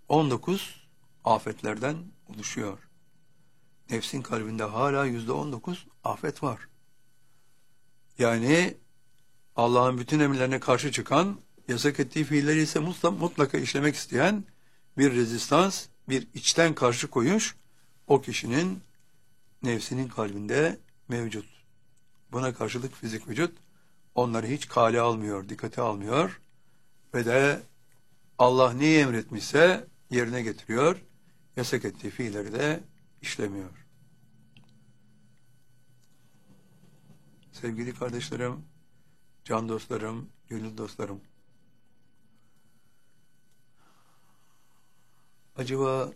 19 afetlerden oluşuyor. Nefsin kalbinde hala %19 afet var. Yani Allah'ın bütün emirlerine karşı çıkan, yasak ettiği fiilleri ise mutlaka işlemek isteyen bir rezistans, bir içten karşı koyuş o kişinin nefsinin kalbinde mevcut. Buna karşılık fizik vücut onları hiç kale almıyor, dikkate almıyor ve de Allah neyi emretmişse yerine getiriyor, yasak ettiği fiilleri de işlemiyor. Sevgili kardeşlerim, can dostlarım, gönül dostlarım, acaba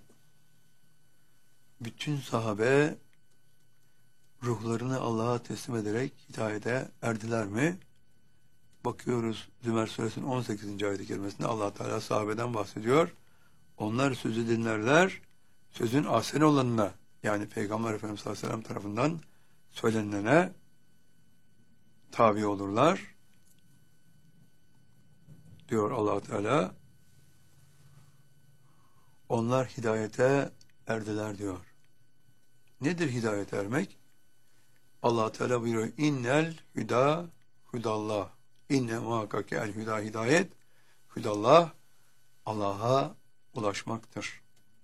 bütün sahabe ruhlarını Allah'a teslim ederek hidayete erdiler mi? Bakıyoruz Zümer suresinin 18. ayet-i kerimesinde Allah Teala sahabeden bahsediyor. Onlar sözü dinlerler, sözün ahsen olanına, yani Peygamber Efendimiz sallallahu aleyhi ve sellem tarafından söylenene tabi olurlar diyor Allah Teala. Onlar hidayete erdiler diyor. Nedir hidayete ermek? Allah Teala buyuruyor: İnnel hüda hudallah. İnne muhakkak el hüda hidayet. Hudallah Allah'a ulaşmaktır.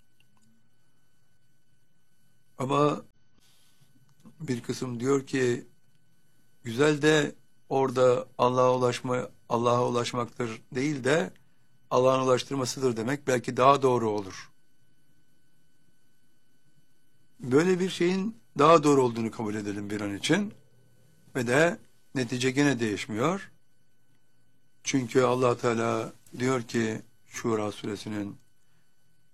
Ama bir kısım diyor ki güzel de orada Allah'a ulaşmaktır değil de Allah'ın ulaştırmasıdır demek belki daha doğru olur. Böyle bir şeyin daha doğru olduğunu kabul edelim bir an için ve de netice gene değişmiyor. Çünkü Allah Teala diyor ki Şura suresinin